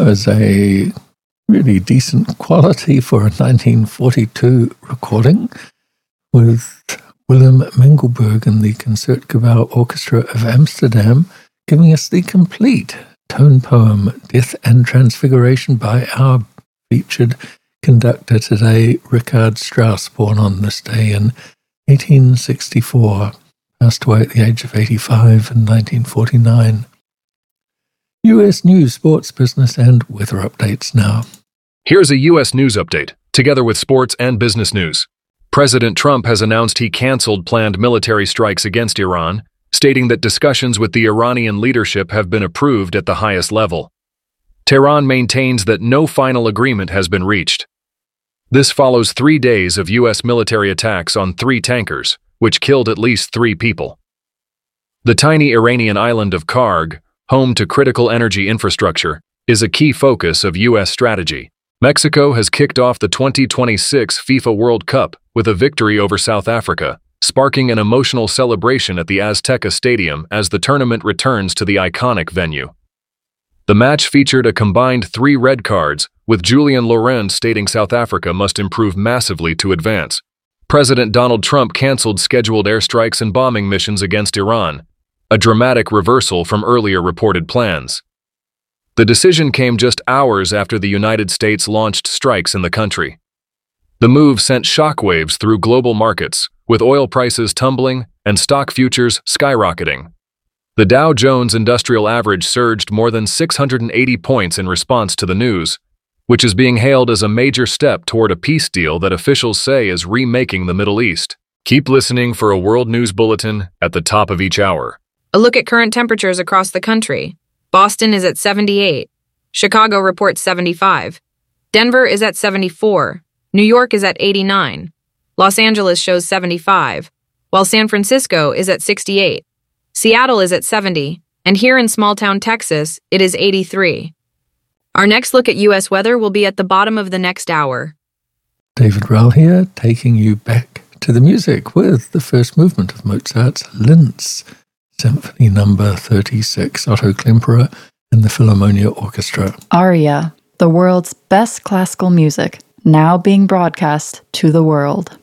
That was a really decent quality for a 1942 recording with Willem Mengelberg and the Concertgebouw Orchestra of Amsterdam giving us the complete tone poem Death and Transfiguration by our featured conductor today, Richard Strauss, born on this day in 1864, passed away at the age of 85 in 1949. U.S. news, sports, business, and weather updates now. Here's a U.S. news update, together with sports and business news. President Trump has announced he canceled planned military strikes against Iran, stating that discussions with the Iranian leadership have been approved at the highest level. Tehran maintains that no final agreement has been reached. This follows 3 days of U.S. military attacks on 3 tankers, which killed at least 3 people. The tiny Iranian island of Karg, home to critical energy infrastructure, is a key focus of U.S. strategy. Mexico has kicked off the 2026 FIFA World Cup with a victory over South Africa, sparking an emotional celebration at the Azteca Stadium as the tournament returns to the iconic venue. The match featured a combined 3 red cards, with Julian Laurent stating South Africa must improve massively to advance. President Donald Trump canceled scheduled airstrikes and bombing missions against Iran, a dramatic reversal from earlier reported plans. The decision came just hours after the United States launched strikes in the country. The move sent shockwaves through global markets, with oil prices tumbling and stock futures skyrocketing. The Dow Jones Industrial Average surged more than 680 points in response to the news, which is being hailed as a major step toward a peace deal that officials say is remaking the Middle East. Keep listening for a world news bulletin at the top of each hour. A look at current temperatures across the country. Boston is at 78. Chicago reports 75. Denver is at 74. New York is at 89. Los Angeles shows 75, while San Francisco is at 68. Seattle is at 70, and here in small-town Texas, it is 83. Our next look at U.S. weather will be at the bottom of the next hour. David Rowell here, taking you back to the music with the first movement of Mozart's Linz, Symphony No. 36, Otto Klemperer and the Philharmonia Orchestra. Aria, the world's best classical music, now being broadcast to the world.